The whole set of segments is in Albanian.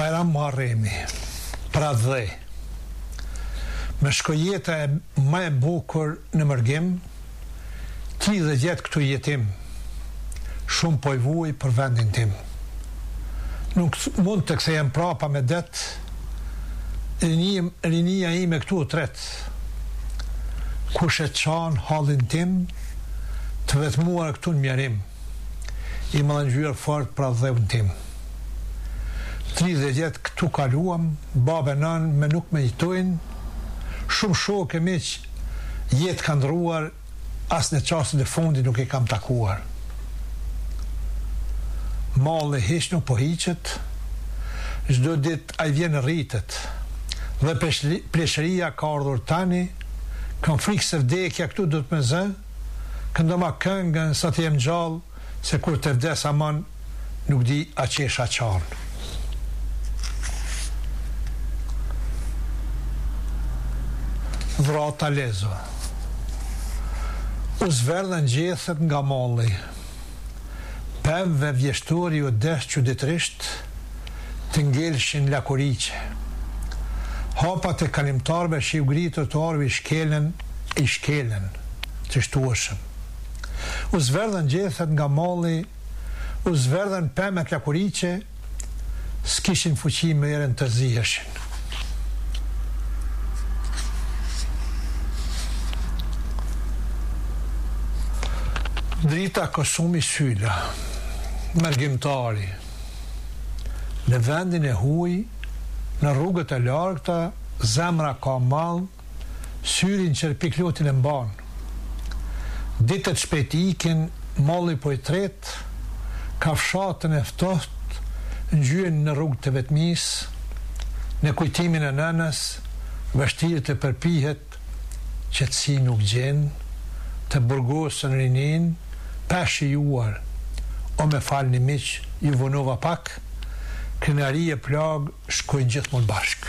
Bajram Muharremi, pra dhe, me shkojeta më e bukur në mërgim, ti dhe gjetë këtu jetim, shumë po i vuj për vendin tim. Nuk mund të kthehem prapa me det, rinia ime këtu të tret, kush e qanë halin tim, të vetmuar këtu në mjerim, i më dhe ngjyrë fort pra dhevën tim. 30 jetë këtu kaluam, babë e nën me nuk me jetojnë, shumë shokë e miq jetë kanë ndruar, as në qasën e fundi nuk i kam takuar. Malli hiç nuk po hiqet, çdo ditë ai vjen rritet, dhe pleshëria ka ardhur tani, kam frikë se vdekja këtu do të më zë, këndoma këngën sa të jem gjallë, se kur të vdes aman nuk di a qesha qarnë. Vrata lezo. U zverdhen gjethet nga malli. Pemve vjeshtori u desh çuditërisht të ngelshin lakuriqe. Hapat e kalimtarve që u gritur të arvi i shkelen, të shtueshëm. U zverdhen gjethet nga malli, u zverdhen pemet lakuriqe, s'kishin fuqi me erën të ziheshin. Drita Kosumi Syla, mërgjimtari, në vendin e huj, në rrugët e largëta, zemra ka mall, syrin qërpiklotin e mban. Ditët shpejt ikin, malli po i tret, kafshatën e ftoht, ngjyen në rrugë të vetmis, në kujtimin e nënës, vështirë të përpihet, qetësi nuk gjen, të burgosën rinin, peshi juar, o me falni miq, ju vonova pak, krenari e plag, shkojnë gjithmonë bashk.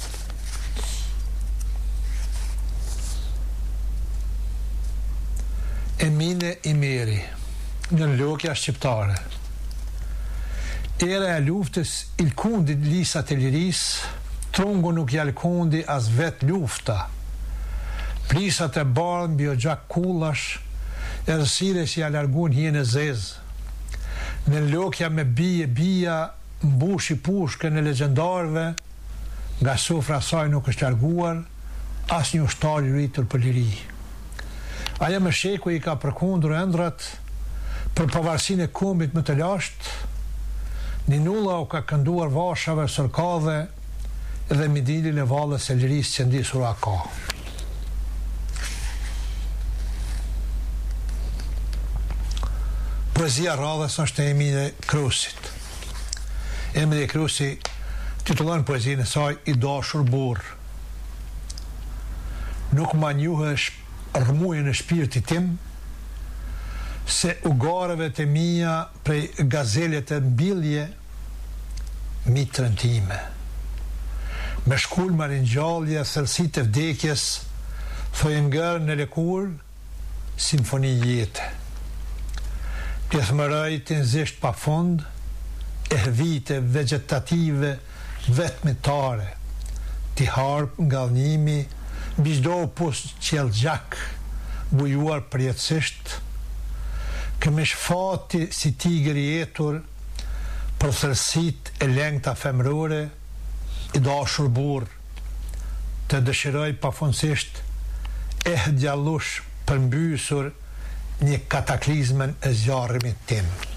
Emine Imeri, në logja shqiptare. Era e luftës ilkundi lisat e liris, trungu nuk jalkundi as vet lufta. Prisat e bardhë mbi o gjak kullash, erësire si alargun hien e zez. Në lokja me bija, mbushi pushke në legendarve, nga sofra saj nuk është larguar, as një ushtar i rritur për liri. Aja me sheku i ka përkundur endrat, për pavarësinë e kombit më të lasht, një nulla u ka kënduar vashave sërkadhe, edhe midilin e valës e liris që ndisur a ka. Poezia radhës është e Emine Krusit. Emine Krusi titullon poezinë e saj I dashur burr. Nuk ma njuhesh rrmujën e shpirtit tim, se ugareve të mia prej gazelet e mbilje, mitrën time. Me shkull ma ringjallje, thellësit e vdekjes, thojë ngërë në lëkur, simfoni jete. Pjesëmëroj të nëzisht pa fund, e vite vegetative vetmitare, ti harp nga dhënimi, bizdo pus qel gjak, bujuar përjetësisht, këmish fati si tigër I jetur, për thërësit e lengta femrore, I dashur burr, të dëshiroj pafundësisht, djallush përmbysur, një kataklizmen e zjarrimit tim.